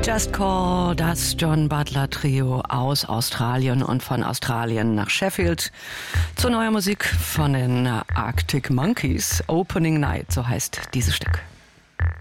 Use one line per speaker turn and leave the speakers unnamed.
Just Call, das John Butler Trio aus Australien und von Australien nach Sheffield zu neuer Musik von den Arctic Monkeys. Opening Night, so heißt dieses Stück.